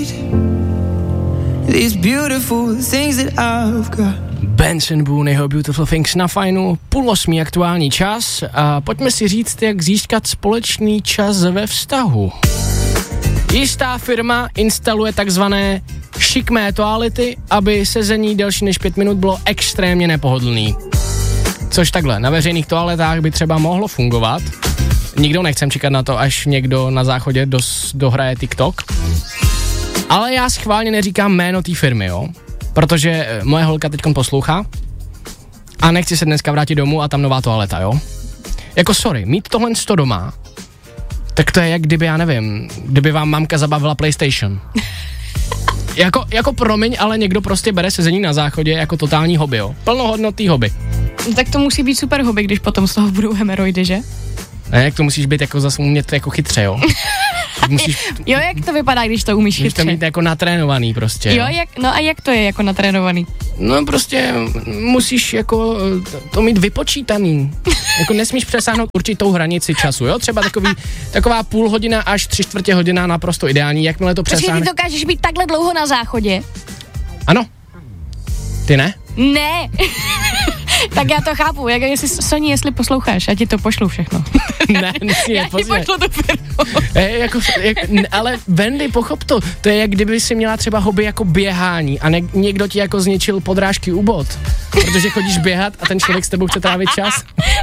these beautiful things that I've got. Benson Boone, jeho Beautiful Things na Fajnu, 7:30 aktuální čas a pojďme si říct, jak získat společný čas ve vztahu. Jistá firma instaluje takzvané šikmé toalety, aby sezení delší než 5 minut bylo extrémně nepohodlný. Což takhle, na veřejných toaletách by třeba mohlo fungovat. Nikdo nechcem čekat na to, až někdo na záchodě dohraje TikTok. Ale já schválně neříkám jméno té firmy, jo? Protože moje holka teďkon poslouchá a nechci se dneska vrátit domů a tam nová toaleta, jo? Jako sorry, mít tohle doma, tak to je jak kdyby, já nevím, kdyby vám mamka zabavila PlayStation. Jako promiň, ale někdo prostě bere sezení na záchodě jako totální hobby, jo? Plnohodnotný hobby. Tak to musí být super hobby, když potom z toho budou hemoroidy, že? Ne, jak to musíš být jako zase umět jako chytře, jo? Jo, jak to vypadá, když to umíš chytře? Musíš to mít jako natrénovaný prostě, jo? No a jak to je jako natrénovaný? No prostě musíš jako to mít vypočítaný. Jako nesmíš přesáhnout určitou hranici času, jo? Třeba taková půl hodina až 3/4 hodina naprosto ideální, jakmile to přesáhne. Počkej, ty dokážeš být takhle dlouho na záchodě? Ano. Ty ne? Ne. Tak já to chápu, jestli posloucháš, já ti to pošlu všechno. Ne, já ti pošlu tu firmu. Ale Wendy, pochop to, to je jak kdyby si měla třeba hobby jako běhání a někdo ti jako zničil podrážky u bot, protože chodíš běhat a ten člověk s tebou chce trávit čas.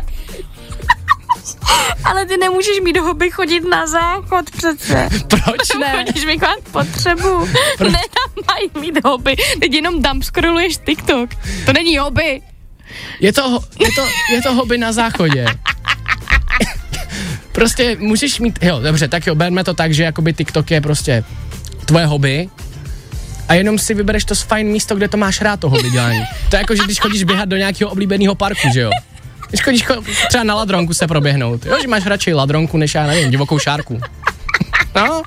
Ale ty nemůžeš mít hobby chodit na záchod přece. Proč ne? Chodíš vykonat potřebu. Ne, mají mít hobby. Teď jenom tam scrolluješ TikTok. To není hobby. Je to hobby na záchodě. Prostě můžeš mít, jo, dobře, tak jo, berme to tak, že jakoby TikTok je prostě tvoje hobby a jenom si vybereš to fajn místo, kde to máš rád, to hobby dělání. To je jako, že když chodíš běhat do nějakého oblíbeného parku, že jo. Když chodíš třeba na ladronku se proběhnout, jo, že máš radši ladronku, než já nevím, divokou šárku. No.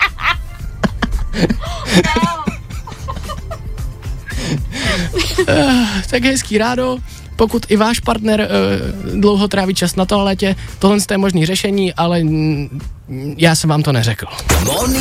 Tak hezký rádo. Pokud i váš partner dlouho tráví čas na toaletě, tohle je možný řešení, ale já jsem vám to neřekl.